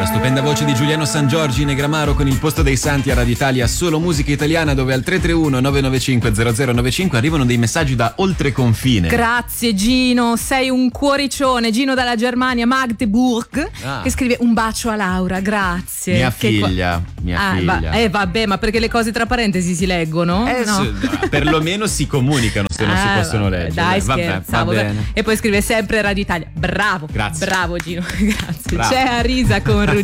La stupenda voce di Giuliano San Giorgi Negramaro con il posto dei santi a Radio Italia, solo musica italiana, dove al 331 995 0095 arrivano dei messaggi da oltre confine. Grazie Gino, sei un cuoricione. Gino dalla Germania, Magdeburg, che scrive un bacio a Laura, grazie. Mia figlia. Vabbè, ma perché le cose tra parentesi si leggono? No? Perlomeno si comunicano se non si possono leggere. Dai, scherzavo. Va bene. E poi scrive sempre Radio Italia. Bravo. Grazie. Bravo Gino, grazie. Bravo. C'è Arisa con